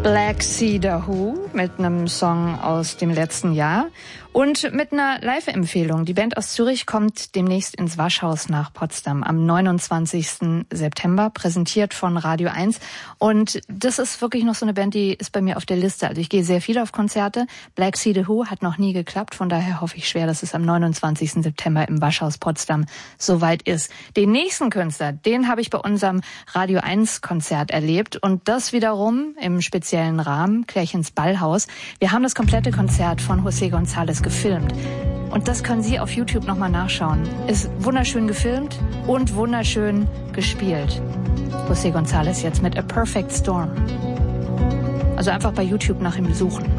Black Sea The Who mit einem Song aus dem letzten Jahr und mit einer Live-Empfehlung. Die Band aus Zürich kommt demnächst ins Waschhaus nach Potsdam am 29. September, präsentiert von Radio 1. Und das ist wirklich noch so eine Band, die ist bei mir auf der Liste. Also ich gehe sehr viel auf Konzerte. Black Sea The Who hat noch nie geklappt, von daher hoffe ich schwer, dass es am 29. September im Waschhaus Potsdam soweit ist. Den nächsten Künstler, den habe ich bei unserem Radio 1 Konzert erlebt und das wiederum im speziellen Rahmen, Klärchens Ballhaus. Wir haben das komplette Konzert von José González gefilmt. Und das können Sie auf YouTube nochmal nachschauen. Ist wunderschön gefilmt und wunderschön gespielt. José González jetzt mit A Perfect Storm. Also einfach bei YouTube nach ihm suchen.